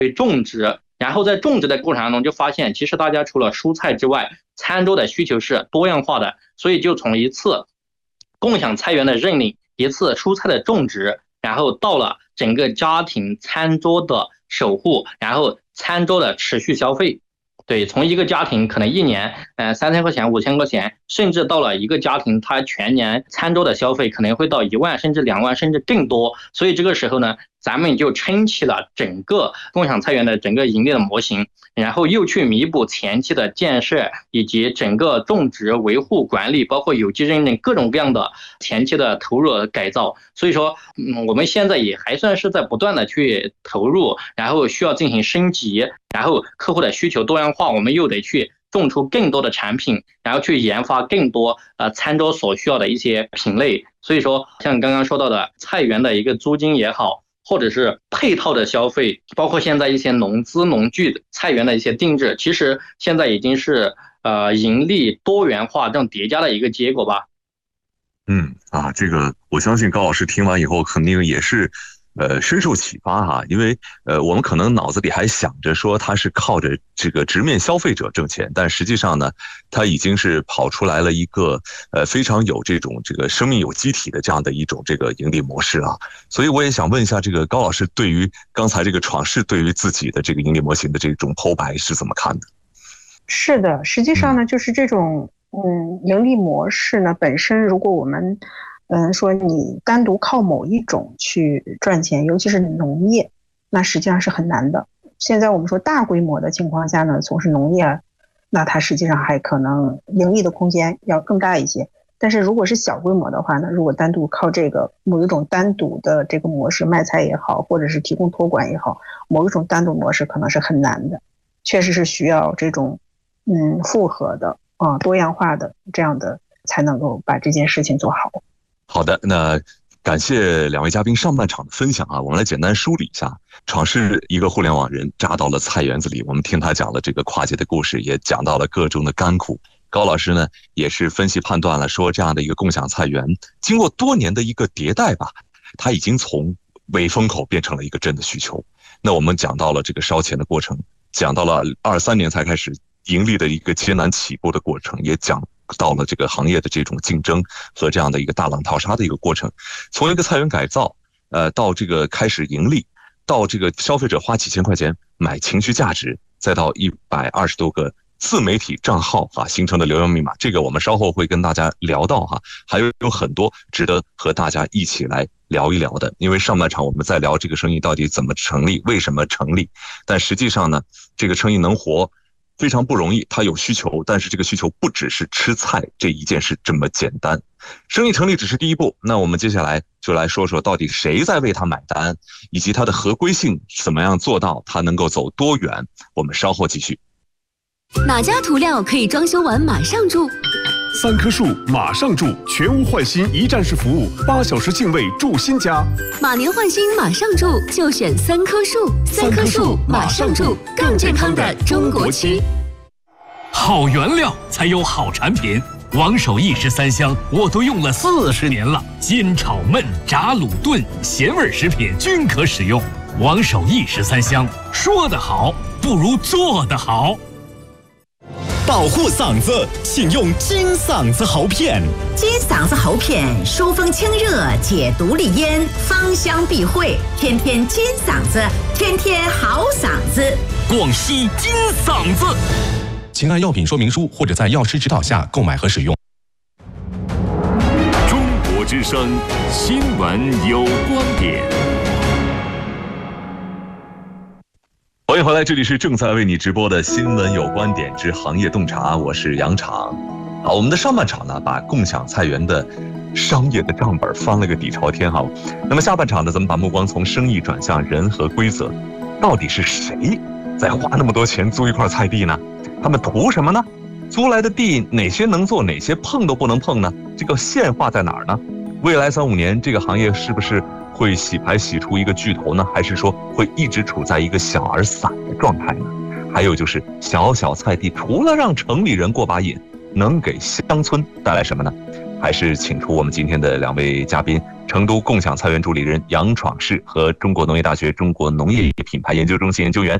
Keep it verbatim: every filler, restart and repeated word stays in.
种植，然后在种植的过程当中就发现，其实大家除了蔬菜之外，餐桌的需求是多样化的，所以就从一次共享菜园的认领，一次蔬菜的种植，然后到了整个家庭餐桌的守护，然后餐桌的持续消费。对，从一个家庭可能一年，呃，三千块钱、五千块钱，甚至到了一个家庭，他全年餐桌的消费可能会到一万，甚至两万，甚至更多。所以这个时候呢，咱们就撑起了整个共享菜园的整个盈利的模型，然后又去弥补前期的建设以及整个种植、维护、管理，包括有机认证各种各样的前期的投入改造。所以说，嗯，我们现在也还算是在不断的去投入，然后需要进行升级。然后客户的需求多样化，我们又得去种出更多的产品，然后去研发更多呃餐桌所需要的一些品类。所以说，像刚刚说到的菜园的一个租金也好，或者是配套的消费，包括现在一些农资农具菜园的一些定制，其实现在已经是呃盈利多元化这种叠加的一个结果吧。 嗯啊，这个我相信高老师听完以后肯定也是。呃，深受启发哈，因为呃，我们可能脑子里还想着说他是靠着这个直面消费者挣钱，但实际上呢，他已经是跑出来了一个呃非常有这种这个生命有机体的这样的一种这个盈利模式啊。所以我也想问一下，这个高老师对于刚才这个闯世对于自己的这个盈利模型的这种剖白是怎么看的？ 是的，实际上呢，就是这种嗯盈利模式呢本身，如果我们嗯，说你单独靠某一种去赚钱，尤其是农业，那实际上是很难的。现在我们说大规模的情况下呢，从事农业，那它实际上还可能盈利的空间要更大一些。但是如果是小规模的话呢，如果单独靠这个某一种单独的这个模式卖菜也好，或者是提供托管也好，某一种单独模式可能是很难的，确实是需要这种嗯复合的啊、呃、多样化的这样的才能够把这件事情做好。 好的，那感谢两位嘉宾上半场的分享啊，我们来简单梳理一下。闯世一个互联网人扎到了菜园子里，我们听他讲了这个跨界的故事，也讲到了各中的甘苦。高老师呢，也是分析判断了说，这样的一个共享菜园，经过多年的一个迭代吧，它已经从伪风口变成了一个真的需求。那我们讲到了这个烧钱的过程，讲到了二三年才开始盈利的一个艰难起步的过程，也讲到了这个行业的这种竞争和这样的一个大浪淘沙的一个过程。从一个菜园改造，呃，到这个开始盈利，到这个消费者花几千块钱买情绪价值，再到一百二十多个自媒体账号啊形成的流量密码，这个我们稍后会跟大家聊到哈，还有有很多值得和大家一起来聊一聊的。因为上半场我们在聊这个生意到底怎么成立，为什么成立，但实际上呢，这个生意能活非常不容易，它有需求，但是这个需求不只是吃菜这一件事这么简单。生意成立只是第一步，那我们接下来就来说说到底谁在为它买单，以及它的合规性怎么样做到它能够走多远。我们稍后继续。 哪家涂料可以装修完马上住？ 三棵树马上住，全屋换新一站式服务，八小时净位住新家。 马年换新马上住，就选三棵树。三棵树马上住，更健康的中国区。 好原料才有好产品，王守义十三香我都用了四十年了，煎炒焖炸卤炖咸味食品均可使用。王守义十三香，说得好不如做得好。 保护嗓子，请用金嗓子喉片。 金嗓子喉片疏风清热，解毒利咽，芳香避秽，天天金嗓子，天天好嗓子。 广西金嗓子。 请按药品说明书或者在药师指导下购买和使用。 中国之声，新闻有观点。 欢迎回来，这里是正在为你直播的新闻有观点之行业洞察，我是杨昶。好，我们的上半场呢，把共享菜园的商业的账本翻了个底朝天哈。那么下半场呢，咱们把目光从生意转向人和规则，到底是谁在花那么多钱租一块菜地呢？他们图什么呢？租来的地哪些能做，哪些碰都不能碰呢？这个线画在哪儿呢？未来三五年这个行业是不是会洗牌洗出一个巨头呢？还是说会一直处在一个小而散的状态呢？还有就是小小菜地除了让城里人过把瘾，能给乡村带来什么呢？还是请出我们今天的两位嘉宾， 成都共享菜园主理人杨闯士和中国农业大学中国农业品牌研究中心研究员